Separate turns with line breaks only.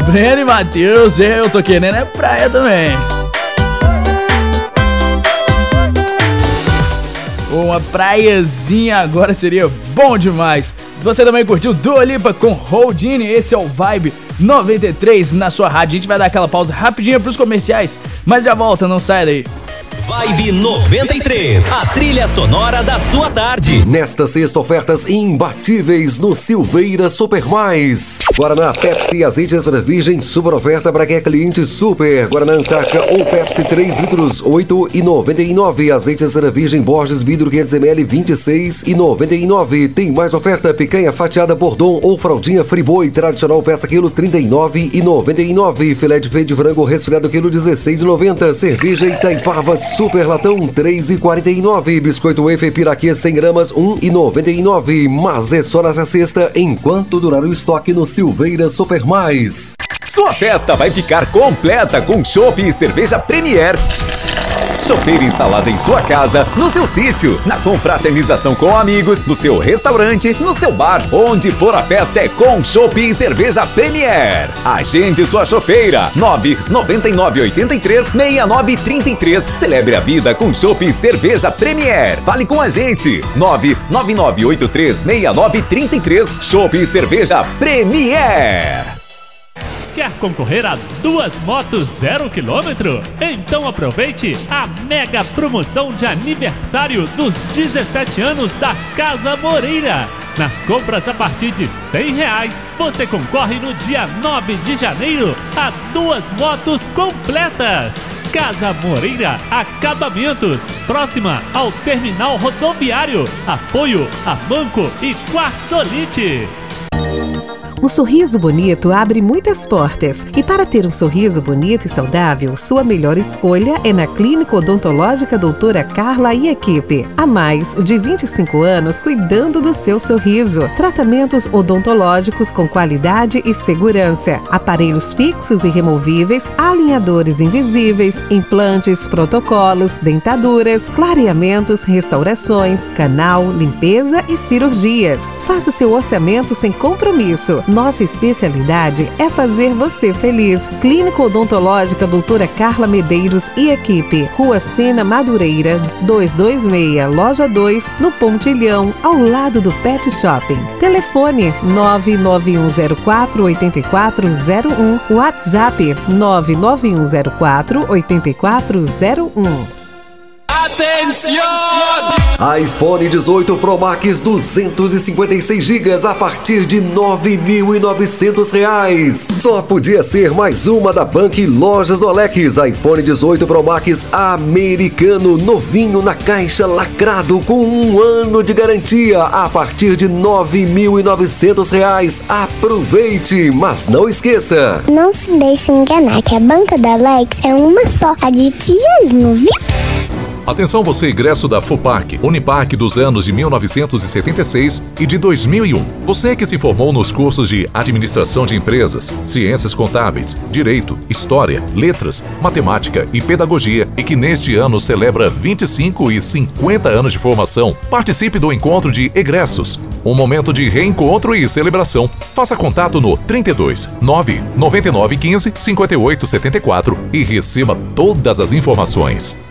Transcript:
Breno e Matheus, eu tô querendo é praia também. Uma praiazinha agora seria bom demais. Você também curtiu Dua Lipa com Houdini? Esse é o Vibe 93 na sua rádio. A gente vai dar aquela pausa rapidinha pros comerciais, mas já volta, não sai daí.
Vibe 93, a trilha sonora da sua tarde.
Nesta sexta, ofertas imbatíveis no Silveira Super Mais. Guaraná, Pepsi e azeite extra virgem, super oferta para quem é cliente super. Guaraná Antártica ou Pepsi 3 litros, R$ 8,99. Azeite extra virgem Borges vidro 500ml, R$ 26,99. Tem mais oferta, picanha fatiada Bordon ou fraldinha Friboi tradicional peça quilo, R$ 39,99. Filé de peito de frango resfriado quilo, R$ 16,90. Cerveja Itaipava Super Latão, R$ 3,49. Biscoito Wafer Piraquê 100 gramas, R$ 1,99. Mas é só nessa sexta, enquanto durar o estoque no Silveira Super Mais.
Sua festa vai ficar completa com chopp e cerveja Premier. Chopeira instalada em sua casa, no seu sítio, na confraternização com amigos, no seu restaurante, no seu bar. Onde for a festa é com chopp e cerveja Premier. Agende sua chopeira. 999836933. Celebre a vida com chopp e cerveja Premier. Fale com a gente. 999836933. Chopp e cerveja Premier.
Quer concorrer a 2 motos 0 km? Então aproveite a mega promoção de aniversário dos 17 anos da Casa Moreira. Nas compras a partir de R$100, você concorre no dia 9 de janeiro a 2 motos completas. Casa Moreira Acabamentos, próxima ao terminal rodoviário. Apoio a Banco e Quartzolite.
Um sorriso bonito abre muitas portas. E para ter um sorriso bonito e saudável, sua melhor escolha é na Clínica Odontológica Doutora Carla e equipe. Há mais de 25 anos cuidando do seu sorriso. Tratamentos odontológicos com qualidade e segurança. Aparelhos fixos e removíveis, alinhadores invisíveis, implantes, protocolos, dentaduras, clareamentos, restaurações, canal, limpeza e cirurgias. Faça seu orçamento sem compromisso. Nossa especialidade é fazer você feliz. Clínica Odontológica Doutora Carla Medeiros e equipe. Rua Sena Madureira, 226, Loja 2, no Pontilhão, ao lado do Pet Shopping. Telefone 99104-8401. WhatsApp 99104-8401.
iPhone 18 Pro Max 256 GB a partir de R$ 9.900. Só podia ser mais uma da Bank Lojas do Alex. iPhone 18 Pro Max americano, novinho na caixa, lacrado, com 1 ano de garantia a partir de R$ 9.900. Aproveite, mas não esqueça.
Não se deixe enganar que a Banca da Alex é uma só, a de tijolinho, viu?
Atenção você, ingresso da FUPAC, Unipac dos anos de 1976 e de 2001. Você que se formou nos cursos de Administração de Empresas, Ciências Contábeis, Direito, História, Letras, Matemática e Pedagogia e que neste ano celebra 25 e 50 anos de formação, participe do encontro de egressos. Um momento de reencontro e celebração. Faça contato no 32 9 99 15 58 74 e receba todas as informações.